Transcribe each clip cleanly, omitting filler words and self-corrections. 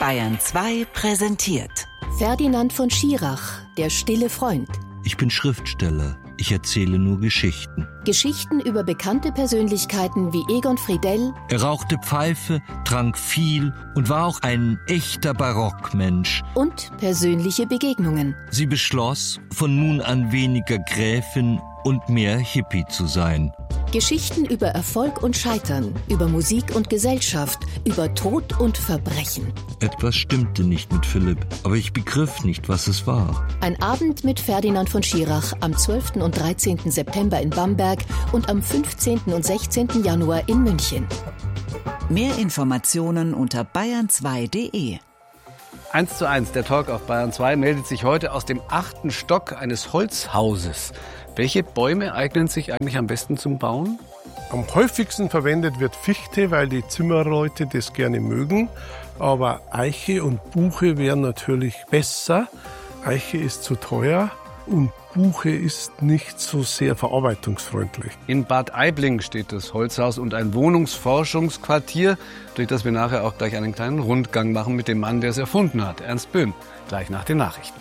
Bayern 2 präsentiert Ferdinand von Schirach, der stille Freund. Ich bin Schriftsteller. Ich erzähle nur Geschichten. Geschichten über bekannte Persönlichkeiten wie Egon Friedell. Er rauchte Pfeife, trank viel und war auch ein echter Barockmensch. Und persönliche Begegnungen. Sie beschloss, von nun an weniger Gräfin und mehr Hippie zu sein. Geschichten über Erfolg und Scheitern, über Musik und Gesellschaft, über Tod und Verbrechen. Etwas stimmte nicht mit Philipp, aber ich begriff nicht, was es war. Ein Abend mit Ferdinand von Schirach am 12. und 13. September in Bamberg und am 15. und 16. Januar in München. Mehr Informationen unter bayern2.de. 1:1, der Talk auf Bayern 2 meldet sich heute aus dem 8. Stock eines Holzhauses. Welche Bäume eignen sich eigentlich am besten zum Bauen? Am häufigsten verwendet wird Fichte, weil die Zimmerleute das gerne mögen. Aber Eiche und Buche wären natürlich besser. Eiche ist zu teuer und Buche ist nicht so sehr verarbeitungsfreundlich. In Bad Aibling steht das Holzhaus und ein Wohnungsforschungsquartier, durch das wir nachher auch gleich einen kleinen Rundgang machen mit dem Mann, der es erfunden hat, Ernst Böhm, gleich nach den Nachrichten.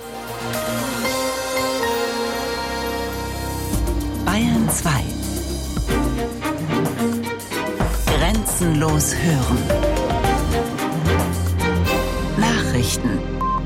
Bayern 2. Grenzenlos hören. Nachrichten.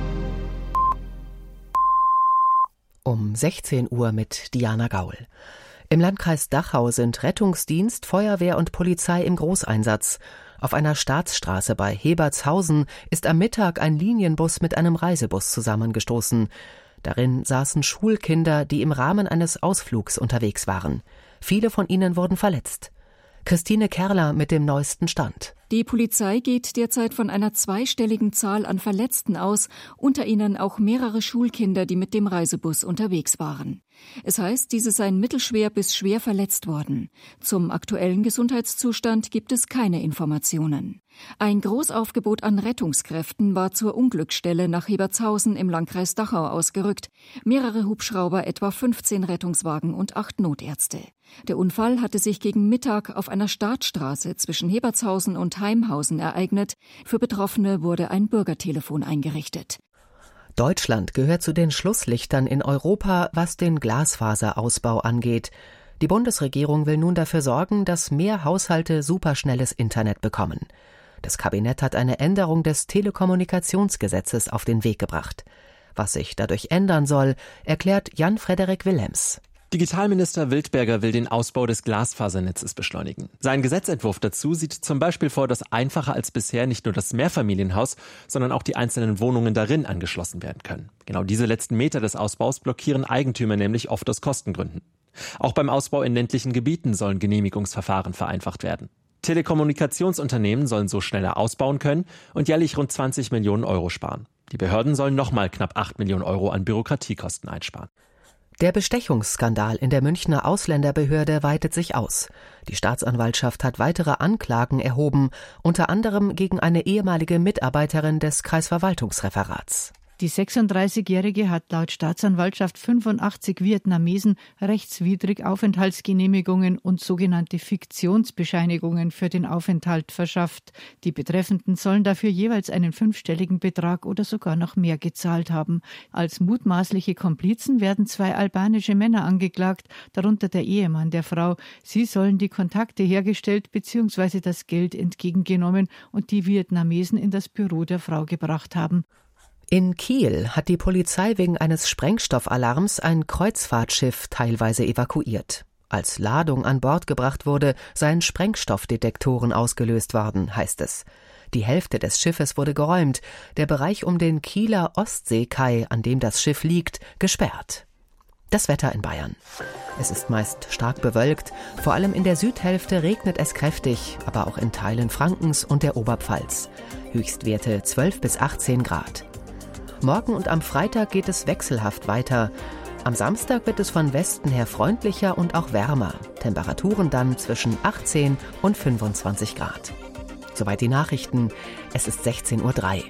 Um 16 Uhr mit Diana Gaul. Im Landkreis Dachau sind Rettungsdienst, Feuerwehr und Polizei im Großeinsatz. Auf einer Staatsstraße bei Hebertshausen ist am Mittag ein Linienbus mit einem Reisebus zusammengestoßen. Darin saßen Schulkinder, die im Rahmen eines Ausflugs unterwegs waren. Viele von ihnen wurden verletzt. Christine Kerler mit dem neuesten Stand. Die Polizei geht derzeit von einer zweistelligen Zahl an Verletzten aus, unter ihnen auch mehrere Schulkinder, die mit dem Reisebus unterwegs waren. Es heißt, diese seien mittelschwer bis schwer verletzt worden. Zum aktuellen Gesundheitszustand gibt es keine Informationen. Ein Großaufgebot an Rettungskräften war zur Unglücksstelle nach Hebertshausen im Landkreis Dachau ausgerückt. Mehrere Hubschrauber, etwa 15 Rettungswagen und 8 Notärzte. Der Unfall hatte sich gegen Mittag auf einer Startstraße zwischen Hebertshausen und Heimhausen ereignet. Für Betroffene wurde ein Bürgertelefon eingerichtet. Deutschland gehört zu den Schlusslichtern in Europa, was den Glasfaserausbau angeht. Die Bundesregierung will nun dafür sorgen, dass mehr Haushalte superschnelles Internet bekommen. Das Kabinett hat eine Änderung des Telekommunikationsgesetzes auf den Weg gebracht. Was sich dadurch ändern soll, erklärt Jan-Frederik Willems. Digitalminister Wildberger will den Ausbau des Glasfasernetzes beschleunigen. Sein Gesetzentwurf dazu sieht zum Beispiel vor, dass einfacher als bisher nicht nur das Mehrfamilienhaus, sondern auch die einzelnen Wohnungen darin angeschlossen werden können. Genau diese letzten Meter des Ausbaus blockieren Eigentümer nämlich oft aus Kostengründen. Auch beim Ausbau in ländlichen Gebieten sollen Genehmigungsverfahren vereinfacht werden. Telekommunikationsunternehmen sollen so schneller ausbauen können und jährlich rund 20 Millionen Euro sparen. Die Behörden sollen nochmal knapp 8 Millionen Euro an Bürokratiekosten einsparen. Der Bestechungsskandal in der Münchner Ausländerbehörde weitet sich aus. Die Staatsanwaltschaft hat weitere Anklagen erhoben, unter anderem gegen eine ehemalige Mitarbeiterin des Kreisverwaltungsreferats. Die 36-Jährige hat laut Staatsanwaltschaft 85 Vietnamesen rechtswidrig Aufenthaltsgenehmigungen und sogenannte Fiktionsbescheinigungen für den Aufenthalt verschafft. Die Betreffenden sollen dafür jeweils einen 5-stelligen Betrag oder sogar noch mehr gezahlt haben. Als mutmaßliche Komplizen werden 2 albanische Männer angeklagt, darunter der Ehemann der Frau. Sie sollen die Kontakte hergestellt bzw. das Geld entgegengenommen und die Vietnamesen in das Büro der Frau gebracht haben. In Kiel hat die Polizei wegen eines Sprengstoffalarms ein Kreuzfahrtschiff teilweise evakuiert. Als Ladung an Bord gebracht wurde, seien Sprengstoffdetektoren ausgelöst worden, heißt es. Die Hälfte des Schiffes wurde geräumt, der Bereich um den Kieler Ostseekai, an dem das Schiff liegt, gesperrt. Das Wetter in Bayern. Es ist meist stark bewölkt, vor allem in der Südhälfte regnet es kräftig, aber auch in Teilen Frankens und der Oberpfalz. Höchstwerte 12 bis 18 Grad. Morgen und am Freitag geht es wechselhaft weiter. Am Samstag wird es von Westen her freundlicher und auch wärmer. Temperaturen dann zwischen 18 und 25 Grad. Soweit die Nachrichten. Es ist 16:03 Uhr.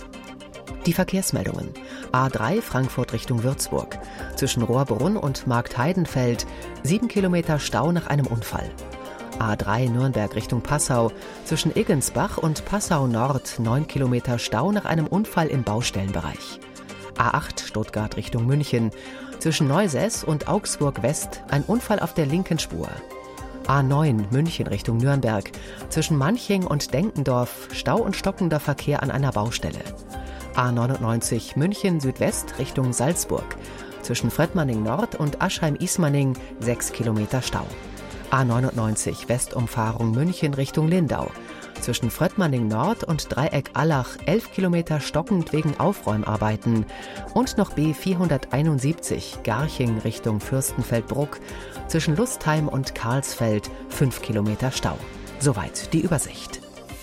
Die Verkehrsmeldungen. A3 Frankfurt Richtung Würzburg. Zwischen Rohrbrunn und Marktheidenfeld 7 Kilometer Stau nach einem Unfall. A3 Nürnberg Richtung Passau. Zwischen Iggensbach und Passau Nord 9 Kilometer Stau nach einem Unfall im Baustellenbereich. A8 Stuttgart Richtung München. Zwischen Neusess und Augsburg West ein Unfall auf der linken Spur. A9 München Richtung Nürnberg. Zwischen Manching und Denkendorf Stau und stockender Verkehr an einer Baustelle. A99 München Südwest Richtung Salzburg. Zwischen Fredmanning Nord und Aschheim-Ismaning 6 Kilometer Stau. A99 Westumfahrung München Richtung Lindau. Zwischen Fredmanning Nord und Dreieck Allach 11 Kilometer stockend wegen Aufräumarbeiten. Und noch B471 Garching Richtung Fürstenfeldbruck. Zwischen Lustheim und Karlsfeld 5 Kilometer Stau. Soweit die Übersicht.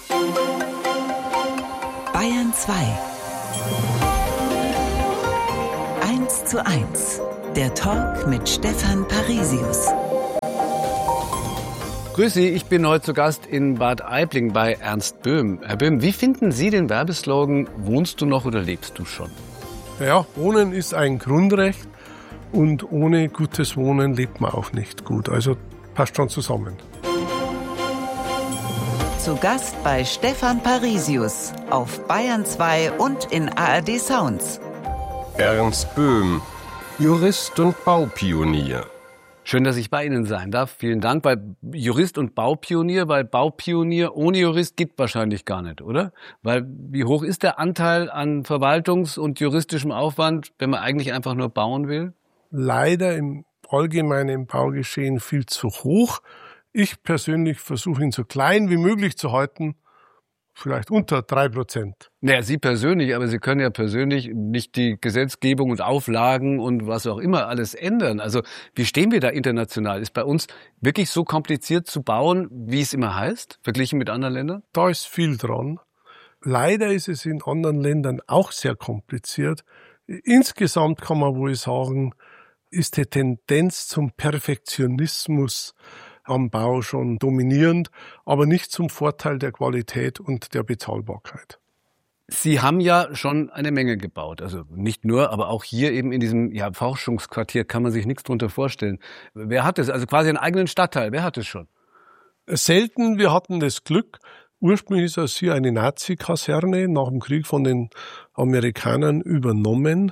Bayern 2. 1:1. Der Talk mit Stefan Parisius. Grüß Sie, ich bin heute zu Gast in Bad Aibling bei Ernst Böhm. Herr Böhm, wie finden Sie den Werbeslogan "Wohnst du noch oder lebst du schon"? Ja, Wohnen ist ein Grundrecht und ohne gutes Wohnen lebt man auch nicht gut. Also passt schon zusammen. Zu Gast bei Stefan Parisius auf Bayern 2 und in ARD Sounds. Ernst Böhm, Jurist und Baupionier. Schön, dass ich bei Ihnen sein darf. Vielen Dank. Bei Jurist und Baupionier, weil Baupionier ohne Jurist geht wahrscheinlich gar nicht, oder? Weil wie hoch ist der Anteil an Verwaltungs- und juristischem Aufwand, wenn man eigentlich einfach nur bauen will? Leider im allgemeinen Baugeschehen viel zu hoch. Ich persönlich versuche ihn so klein wie möglich zu halten. Vielleicht unter 3%. Naja, Sie persönlich, aber Sie können ja persönlich nicht die Gesetzgebung und Auflagen und was auch immer alles ändern. Also wie stehen wir da international? Ist bei uns wirklich so kompliziert zu bauen, wie es immer heißt, verglichen mit anderen Ländern? Da ist viel dran. Leider ist es in anderen Ländern auch sehr kompliziert. Insgesamt kann man wohl sagen, ist die Tendenz zum Perfektionismus am Bau schon dominierend, aber nicht zum Vorteil der Qualität und der Bezahlbarkeit. Sie haben ja schon eine Menge gebaut, also nicht nur, aber auch hier eben in diesem Forschungsquartier kann man sich nichts drunter vorstellen. Wer hat es? Also quasi einen eigenen Stadtteil, wer hat es schon? Selten, wir hatten das Glück. Ursprünglich ist es hier eine Nazi-Kaserne nach dem Krieg von den Amerikanern übernommen.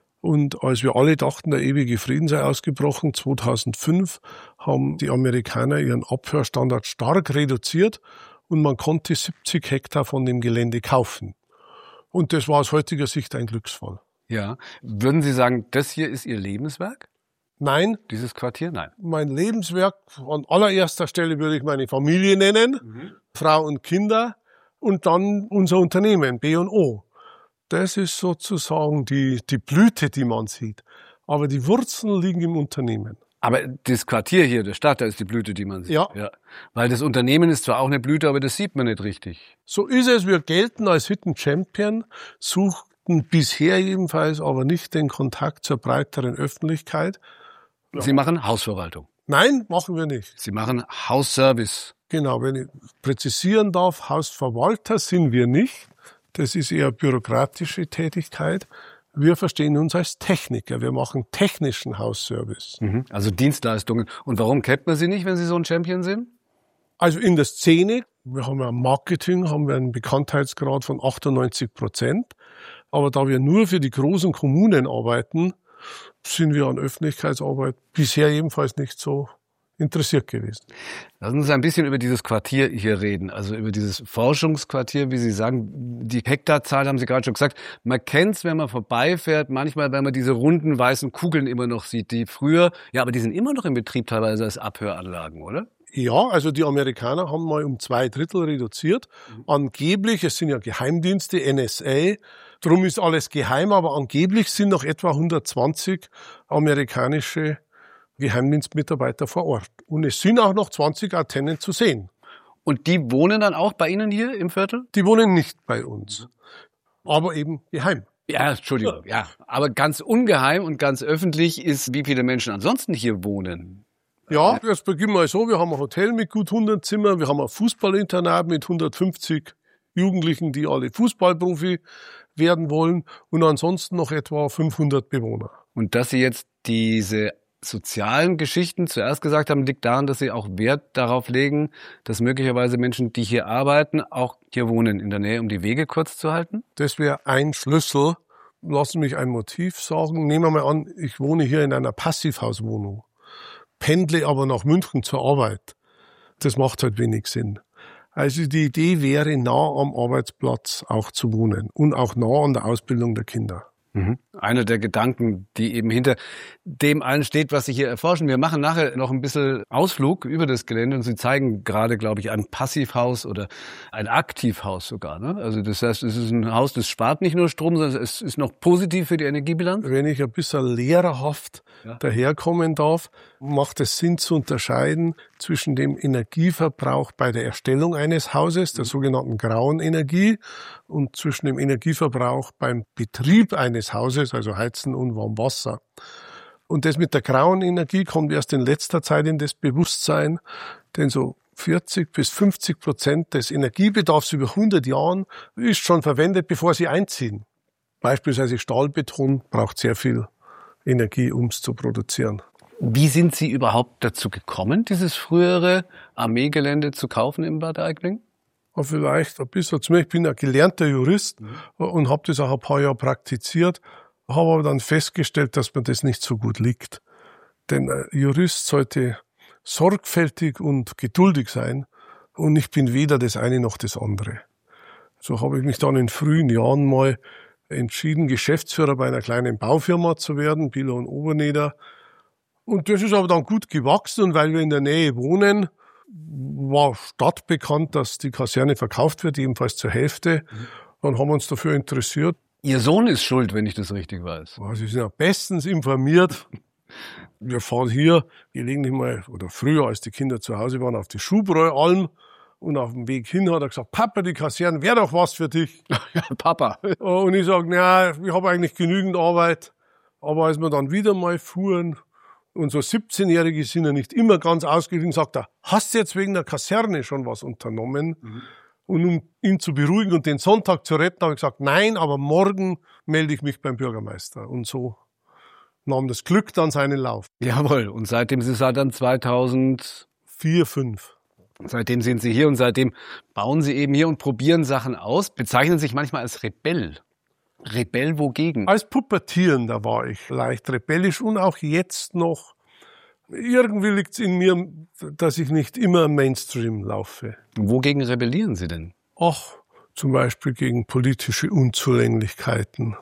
Und als wir alle dachten, der ewige Frieden sei ausgebrochen, 2005, haben die Amerikaner ihren Abhörstandard stark reduziert und man konnte 70 Hektar von dem Gelände kaufen. Und das war aus heutiger Sicht ein Glücksfall. Ja. Würden Sie sagen, das hier ist Ihr Lebenswerk? Nein. Dieses Quartier? Nein. Mein Lebenswerk an allererster Stelle würde ich meine Familie nennen, Frau und Kinder und dann unser Unternehmen, B&O. Das ist sozusagen die Blüte, die man sieht. Aber die Wurzeln liegen im Unternehmen. Aber das Quartier hier, der Stadt, da ist die Blüte, die man sieht. Ja. Weil das Unternehmen ist zwar auch eine Blüte, aber das sieht man nicht richtig. So ist es. Wir gelten als Hidden Champion, suchten bisher jedenfalls aber nicht den Kontakt zur breiteren Öffentlichkeit. Ja. Sie machen Hausverwaltung? Nein, machen wir nicht. Sie machen Hausservice? Genau, wenn ich präzisieren darf, Hausverwalter sind wir nicht. Das ist eher bürokratische Tätigkeit. Wir verstehen uns als Techniker. Wir machen technischen Hausservice. Also Dienstleistungen. Und warum kennt man Sie nicht, wenn Sie so ein Champion sind? Also in der Szene, wir haben ja im Marketing, haben wir einen Bekanntheitsgrad von 98%. Aber da wir nur für die großen Kommunen arbeiten, sind wir an Öffentlichkeitsarbeit bisher jedenfalls nicht so interessiert gewesen. Lassen Sie uns ein bisschen über dieses Quartier hier reden, also über dieses Forschungsquartier, wie Sie sagen. Die Hektarzahl haben Sie gerade schon gesagt. Man kennt's, wenn man vorbeifährt, manchmal, wenn man diese runden weißen Kugeln immer noch sieht, die früher, ja, aber die sind immer noch in Betrieb teilweise als Abhöranlagen, oder? Ja, also die Amerikaner haben mal um 2/3 reduziert. Angeblich, es sind ja Geheimdienste, NSA, drum ist alles geheim, aber angeblich sind noch etwa 120 amerikanische Geheimdienstmitarbeiter vor Ort. Und es sind auch noch 20 Antennen zu sehen. Und die wohnen dann auch bei Ihnen hier im Viertel? Die wohnen nicht bei uns, aber eben geheim. Ja, Entschuldigung, ja. Aber ganz ungeheim und ganz öffentlich ist, wie viele Menschen ansonsten hier wohnen. Ja, jetzt beginnen wir so, wir haben ein Hotel mit gut 100 Zimmern, wir haben ein Fußballinternat mit 150 Jugendlichen, die alle Fußballprofi werden wollen und ansonsten noch etwa 500 Bewohner. Und dass Sie jetzt diese sozialen Geschichten zuerst gesagt haben, liegt daran, dass Sie auch Wert darauf legen, dass möglicherweise Menschen, die hier arbeiten, auch hier wohnen in der Nähe, um die Wege kurz zu halten? Das wäre ein Schlüssel. Lassen mich ein Motiv sagen. Nehmen wir mal an, ich wohne hier in einer Passivhauswohnung, pendle aber nach München zur Arbeit. Das macht halt wenig Sinn. Also die Idee wäre, nah am Arbeitsplatz auch zu wohnen und auch nah an der Ausbildung der Kinder. Einer der Gedanken, die eben hinter dem allen steht, was Sie hier erforschen. Wir machen nachher noch ein bisschen Ausflug über das Gelände und Sie zeigen gerade, glaube ich, ein Passivhaus oder ein Aktivhaus sogar. Ne? Also das heißt, es ist ein Haus, das spart nicht nur Strom, sondern es ist noch positiv für die Energiebilanz. Wenn ich ein bisschen lehrerhaft daherkommen darf, macht es Sinn zu unterscheiden zwischen dem Energieverbrauch bei der Erstellung eines Hauses, der sogenannten grauen Energie, und zwischen dem Energieverbrauch beim Betrieb eines Hauses, also Heizen und Warmwasser. Und das mit der grauen Energie kommt erst in letzter Zeit in das Bewusstsein, denn so 40-50% des Energiebedarfs über 100 Jahren ist schon verwendet, bevor sie einziehen. Beispielsweise Stahlbeton braucht sehr viel Energie, um es zu produzieren. Wie sind Sie überhaupt dazu gekommen, dieses frühere Armeegelände zu kaufen in Bad Aibling? Vielleicht ein bisschen zu mir. Ich bin ein gelernter Jurist und habe das auch ein paar Jahre praktiziert, habe aber dann festgestellt, dass mir das nicht so gut liegt. Denn ein Jurist sollte sorgfältig und geduldig sein und ich bin weder das eine noch das andere. So habe ich mich dann in frühen Jahren mal entschieden, Geschäftsführer bei einer kleinen Baufirma zu werden, Bieler und Oberneder. Und das ist aber dann gut gewachsen und weil wir in der Nähe wohnen, war stadtbekannt, dass die Kaserne verkauft wird, jedenfalls zur Hälfte. Dann haben wir uns dafür interessiert. Ihr Sohn ist schuld, wenn ich das richtig weiß. Sie sind ja bestens informiert. Wir fahren hier gelegentlich mal, oder früher, als die Kinder zu Hause waren, auf die Schubreualm. Und auf dem Weg hin hat er gesagt, Papa, die Kaserne wäre doch was für dich. Ja, Papa. Und ich sage, na, ich habe eigentlich genügend Arbeit. Aber als wir dann wieder mal fuhren, und so 17-Jährige sind ja nicht immer ganz ausgeglichen, sagt er, hast du jetzt wegen der Kaserne schon was unternommen? Und um ihn zu beruhigen und den Sonntag zu retten, habe ich gesagt, nein, aber morgen melde ich mich beim Bürgermeister. Und so nahm das Glück dann seinen Lauf. Jawohl, und seitdem ist es dann 2004, 5. Seitdem sind Sie hier und seitdem bauen Sie eben hier und probieren Sachen aus, bezeichnen sich manchmal als Rebell. Rebell wogegen? Als Pubertierender war ich leicht rebellisch und auch jetzt noch. Irgendwie liegt es in mir, dass ich nicht immer im Mainstream laufe. Wogegen rebellieren Sie denn? Ach, zum Beispiel gegen politische Unzulänglichkeiten.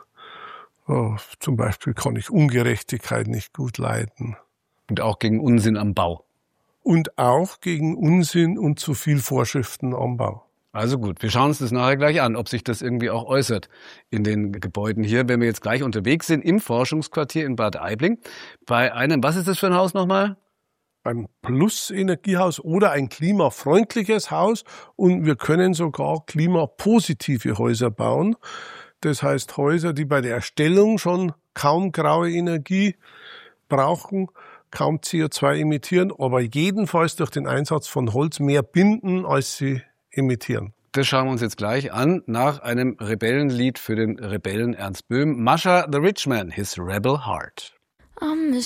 Zum Beispiel kann ich Ungerechtigkeit nicht gut leiden. Und auch gegen Unsinn am Bau? Und auch gegen Unsinn und zu viel Vorschriften am Bau. Also gut, wir schauen uns das nachher gleich an, ob sich das irgendwie auch äußert in den Gebäuden hier, wenn wir jetzt gleich unterwegs sind im Forschungsquartier in Bad Aibling. Bei einem, was ist das für ein Haus nochmal? Ein Plus-Energiehaus oder ein klimafreundliches Haus. Und wir können sogar klimapositive Häuser bauen. Das heißt Häuser, die bei der Erstellung schon kaum graue Energie brauchen, kaum CO2 emittieren, aber jedenfalls durch den Einsatz von Holz mehr binden, als sie emittieren. Das schauen wir uns jetzt gleich an, nach einem Rebellenlied für den Rebellen Ernst Böhm. Mascha the Rich Man, His Rebel Heart. I'm the